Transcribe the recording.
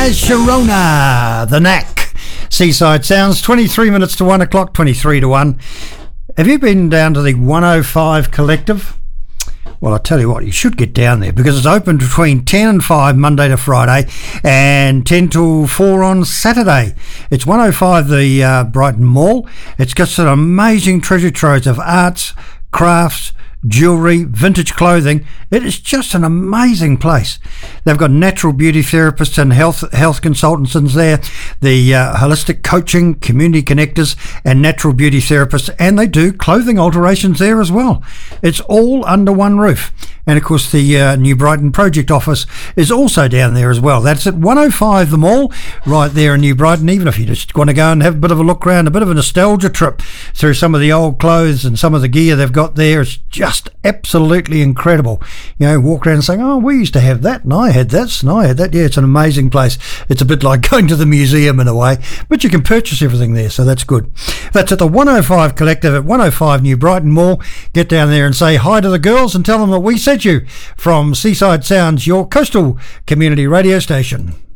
as Sharona, the Knack. Seaside Sounds, 23 minutes to 1 o'clock, 23 to 1. Have you been down to the 105 Collective? Well, I tell you what, you should get down there because it's open between 10 and 5 Monday to Friday and 10 till 4 on Saturday. It's 105 the Brighton Mall. It's got some amazing treasure troves of arts, crafts, jewellery, vintage clothing. It is just an amazing place. They've got natural beauty therapists and health consultants in there, the holistic coaching, community connectors and natural beauty therapists, and they do clothing alterations there as well. It's all under one roof. And of course the New Brighton Project Office is also down there as well. That's at 105 the Mall, right there in New Brighton. Even if you just want to go and have a bit of a look around, a bit of a nostalgia trip through some of the old clothes and some of the gear they've got there, it's just absolutely incredible. You know, walk around and saying, oh, we used to have that and I had that and I had that. Yeah, it's an amazing place. It's a bit like going to the museum in a way, but you can purchase everything there, so that's good. That's at the 105 Collective at 105 New Brighton Mall. Get down there and say hi to the girls and tell them that we sent you from Seaside Sounds, your coastal community radio station.